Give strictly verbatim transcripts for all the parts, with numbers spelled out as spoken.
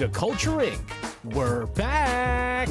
The Culture Incorporated. We're back!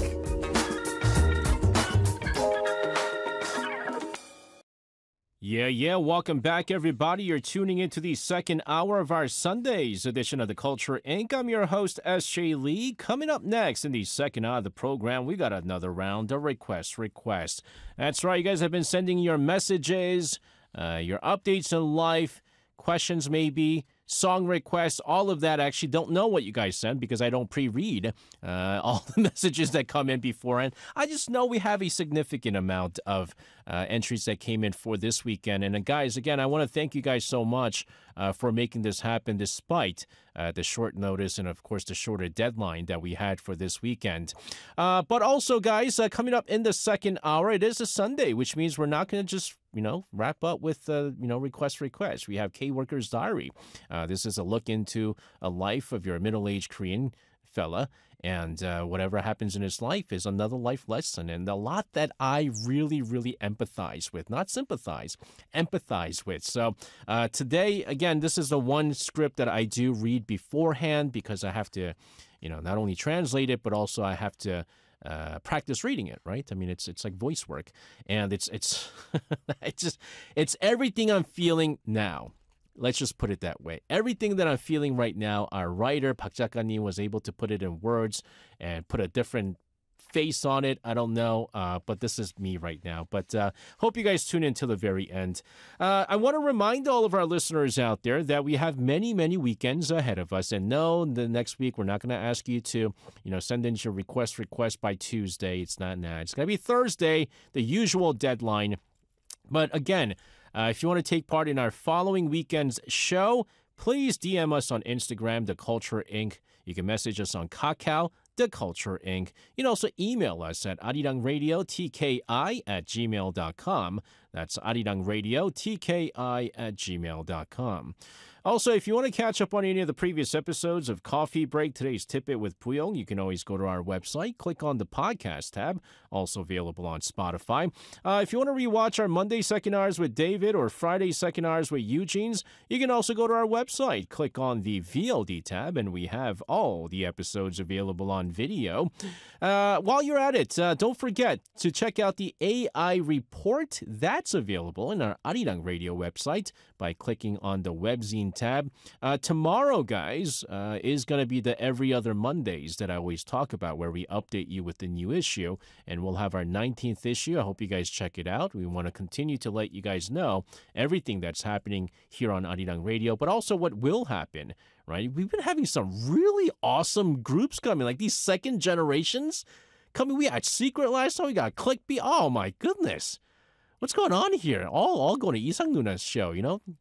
Yeah, yeah, welcome back, everybody. You're tuning into the second hour of our Sunday's edition of The Culture Incorporated. I'm your host, S J Lee. Coming up next in the second hour of the program, we got another round of request requests. That's right, you guys have been sending your messages, uh, your updates in life, questions maybe, song requests, all of that. I actually don't know what you guys send because I don't pre-read uh, all the messages that come in beforehand. I just know we have a significant amount of uh, entries that came in for this weekend. And uh, guys, again, I want to thank you guys so much uh, for making this happen despite uh, the short notice and, of course, the shorter deadline that we had for this weekend. Uh, but also, guys, uh, coming up in the second hour, it is a Sunday, which means we're not going to just you know, wrap up with, uh, you know, request request. We have K-Worker's Diary. Uh, this is a look into a life of your middle-aged Korean fella, and uh, whatever happens in his life is another life lesson, and a lot that I really, really empathize with. Not sympathize, empathize with. So uh, today, again, this is the one script that I do read beforehand because I have to, you know, not only translate it, but also I have to Uh, practice reading it, right? I mean, it's it's like voice work, and it's it's it's just it's everything I'm feeling now. Let's just put it that way. Everything that I'm feeling right now, our writer Park 작가님 was able to put it in words and put a different face on it. I don't know, uh, but this is me right now. But uh, hope you guys tune in till the very end. Uh, I want to remind all of our listeners out there that we have many, many weekends ahead of us. And no, the next week we're not going to ask you to, you know, send in your request request by Tuesday. It's not now. It's going to be Thursday, the usual deadline. But again, uh, if you want to take part in our following weekend's show, please D M us on Instagram, The Culture Incorporated. You can message us on Kakao, The Culture Incorporated. You can also email us at arirangradio, T K I at gmail dot com. That's arirangradio, T K I at gmail dot com. Also, if you want to catch up on any of the previous episodes of Coffee Break, Today's Tidbit with Puyong, you can always go to our website, click on the podcast tab, also available on Spotify. Uh, if you want to rewatch our Monday Second Hours with David or Friday Second Hours with Eugene's, you can also go to our website, click on the V O D tab, and we have all the episodes available on video. Uh, while you're at it, uh, don't forget to check out the A I report. That's available in our Arirang Radio website by clicking on the webzine tab. Uh, tomorrow, guys, uh, is going to be the every other Mondays that I always talk about, where we update you with the new issue, and we'll have our nineteenth issue. I hope you guys check it out. We want to continue to let you guys know everything that's happening here on Arirang Radio, but also what will happen, right? We've been having some really awesome groups coming, like these second generations coming. We had Secret last time. We got Clickbee. Oh, my goodness. What's going on here? All all going to Isang Nuna's show, you know?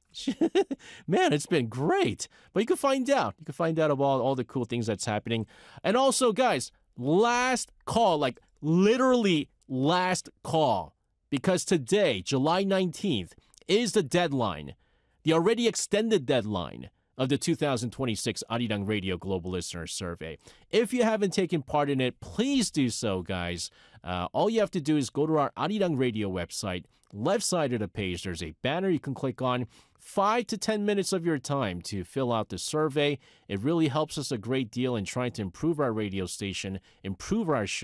Man, it's been great. But you can find out. You can find out about all the cool things that's happening. And also, guys, last call, like literally last call. Because today, July nineteenth, is the deadline, the already extended deadline of the two thousand twenty-six Arirang Radio Global Listener Survey. If you haven't taken part in it, please do so, guys. Uh, all you have to do is go to our Arirang Radio website. Left side of the page, there's a banner you can click on. Five to ten minutes of your time to fill out the survey. It really helps us a great deal in trying to improve our radio station, improve our show.